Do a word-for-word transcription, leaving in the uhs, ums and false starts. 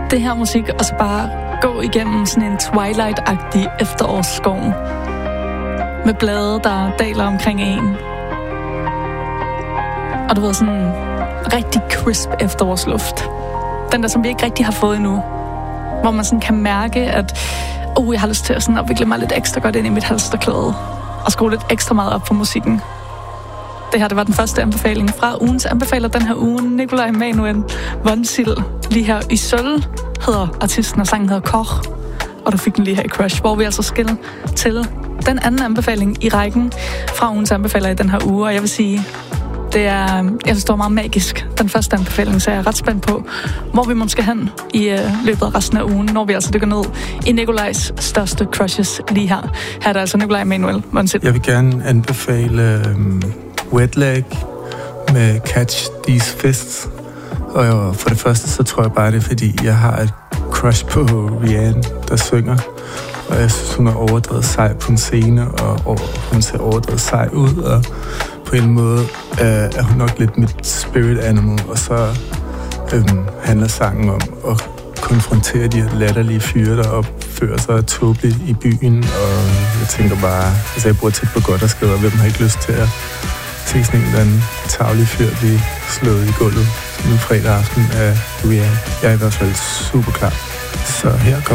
det her musik, og så bare gå igennem sådan en Twilight-agtig efterårsskov med blade, der daler omkring en. Og du ved, sådan rigtig crisp efterårsluft. Den der, som vi ikke rigtig har fået endnu. Hvor man sådan kan mærke, at oh, jeg har lyst til at sådan opvikle mig lidt ekstra godt ind i mit halsterklæde. Og skrue lidt ekstra meget op for musikken. Det her, det var den første anbefaling fra ugens anbefaler den her uge. Nikolaj Emanuel Vonsild, lige her i Sølv, hedder artisten, og sangen hedder Koch. Og du fik den lige her i Crush, hvor vi altså skal til den anden anbefaling i rækken fra ugens anbefaler i den her uge. Og jeg vil sige, det er, jeg synes, det var meget magisk, den første anbefaling, så jeg er ret spændt på, hvor vi måske hen i uh, løbet af resten af ugen, når vi altså dykker ned i Nikolajs største crushes lige her. Her er der altså Nikolaj Emanuel Vonsild. Jeg vil gerne anbefale um, Wet Leg med Catch These Fists. Og for det første, så tror jeg bare, det er, fordi jeg har et crush på Rihanna, der synger. Og jeg synes, hun er overdrevet sej på en scene, og, og hun ser overdrevet sej ud, og på en måde øh, er hun nok lidt mit spirit animal, og så øhm, handler sangen om at konfrontere de her latterlige fyre, der opfører sig tåbeligt i byen, og jeg tænker bare, altså jeg bruger tit på godt at skrive, hvem har ikke lyst til at se sådan en eller anden tarvelig fyr blive slået i gulvet sådan en fredag aften af Rihanna. Jeg er i hvert fald super klar. Så her kommer